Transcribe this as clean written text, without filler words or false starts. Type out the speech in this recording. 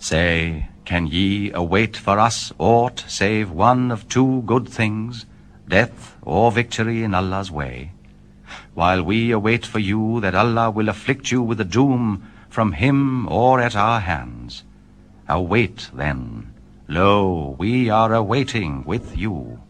Say, can ye await for us aught save one of two good things, death or victory in Allah's way? While we await for you that Allah will afflict you with a doom from him or at our hands. Await then, lo, we are awaiting with you.